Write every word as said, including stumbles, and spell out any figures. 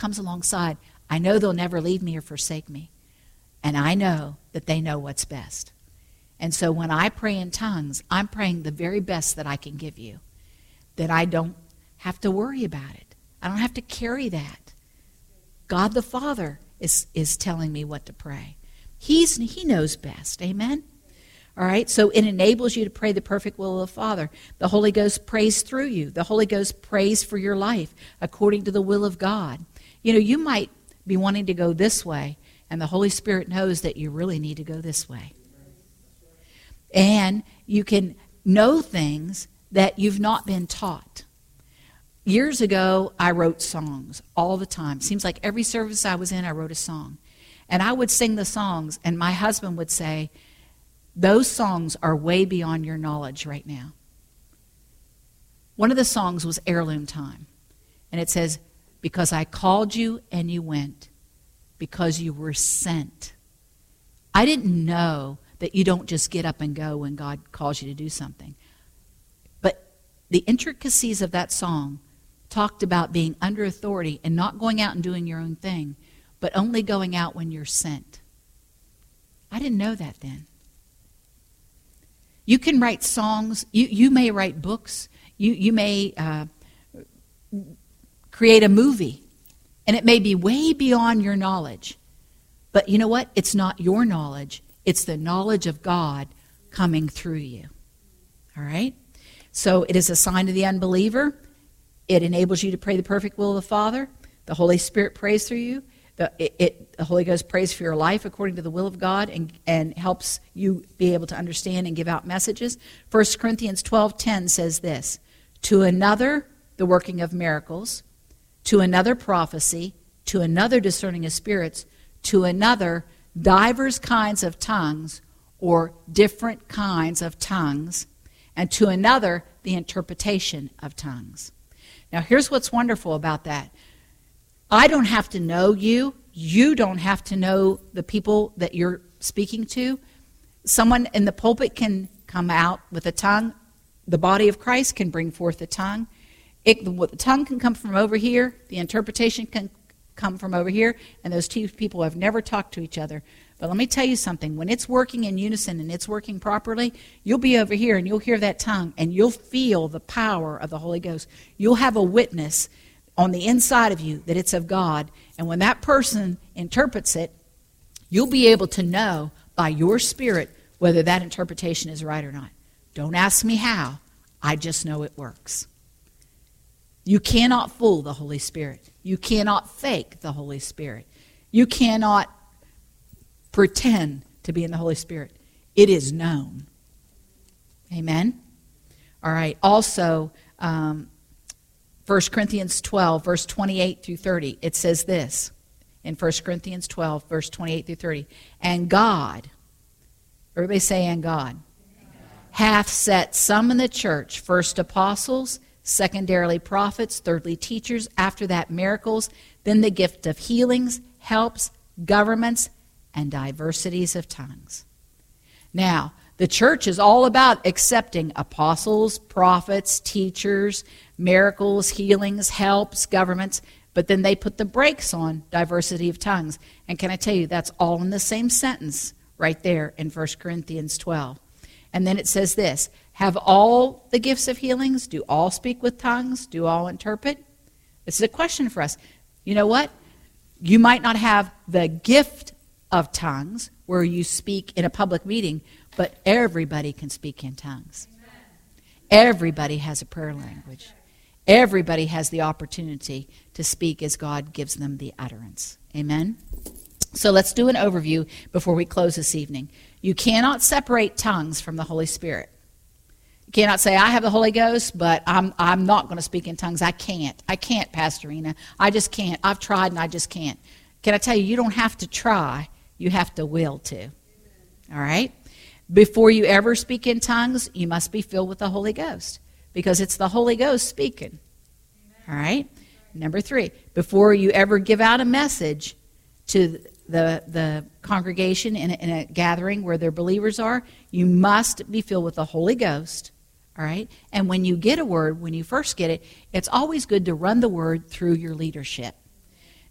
comes alongside. I know they'll never leave me or forsake me. And I know that they know what's best. And so when I pray in tongues, I'm praying the very best that I can give you. That I don't have to worry about it. I don't have to carry that. God the Father is, is telling me what to pray. He's, he knows best. Amen? All right, so it enables you to pray the perfect will of the Father. The Holy Ghost prays through you. The Holy Ghost prays for your life according to the will of God. You know, you might be wanting to go this way, and the Holy Spirit knows that you really need to go this way. And you can know things that you've not been taught. Years ago, I wrote songs all the time. Seems like every service I was in, I wrote a song. And I would sing the songs, and my husband would say, those songs are way beyond your knowledge right now. One of the songs was Heirloom Time. And it says, because I called you and you went, because you were sent. I didn't know that you don't just get up and go when God calls you to do something. But the intricacies of that song talked about being under authority and not going out and doing your own thing, but only going out when you're sent. I didn't know that then. You can write songs. You, you may write books. You, you may uh, create a movie. And it may be way beyond your knowledge. But you know what? It's not your knowledge. It's the knowledge of God coming through you. All right? So it is a sign to the unbeliever. It enables you to pray the perfect will of the Father. The Holy Spirit prays through you. The, it, it, the Holy Ghost prays for your life according to the will of God and, and helps you be able to understand and give out messages. First Corinthians twelve ten says this, to another the working of miracles, to another prophecy, to another discerning of spirits, to another divers kinds of tongues or different kinds of tongues, and to another the interpretation of tongues. Now here's what's wonderful about that. I don't have to know you. You don't have to know the people that you're speaking to. Someone in the pulpit can come out with a tongue. The body of Christ can bring forth a tongue. It, the, the tongue can come from over here. The interpretation can come from over here. And those two people have never talked to each other. But let me tell you something. When it's working in unison and it's working properly, you'll be over here and you'll hear that tongue and you'll feel the power of the Holy Ghost. You'll have a witness on the inside of you that it's of God. And when that person interprets it, you'll be able to know by your spirit whether that interpretation is right or not. Don't ask me how. I just know it works. You cannot fool the Holy Spirit. You cannot fake the Holy Spirit. You cannot pretend to be in the Holy Spirit. It is known. Amen? All right. Also, um, First Corinthians twelve, verse twenty-eight through thirty, it says this in First Corinthians twelve, verse twenty-eight through thirty. And God, everybody say, and God, hath set some in the church, first apostles, secondarily prophets, thirdly teachers, after that miracles, then the gift of healings, helps, governments, and diversities of tongues. Now, the church is all about accepting apostles, prophets, teachers, miracles, healings, helps, governments, but then they put the brakes on diversity of tongues. And can I tell you, that's all in the same sentence right there in First Corinthians twelve. And then it says this, have all the gifts of healings? Do all speak with tongues? Do all interpret? This is a question for us. You know what? You might not have the gift of tongues where you speak in a public meeting, but everybody can speak in tongues. Everybody has a prayer language. Everybody has the opportunity to speak as God gives them the utterance. Amen? So let's do an overview before we close this evening. You cannot separate tongues from the Holy Spirit. You cannot say, I have the Holy Ghost, but I'm I'm not going to speak in tongues. I can't. I can't, Pastor Ina. I just can't. I've tried and I just can't. Can I tell you, you don't have to try. You have to will to. All right? Before you ever speak in tongues, you must be filled with the Holy Ghost, because it's the Holy Ghost speaking. All right? Number three, before you ever give out a message to the, the congregation in a, in a gathering where their believers are, you must be filled with the Holy Ghost. All right? And when you get a word, when you first get it, it's always good to run the word through your leadership.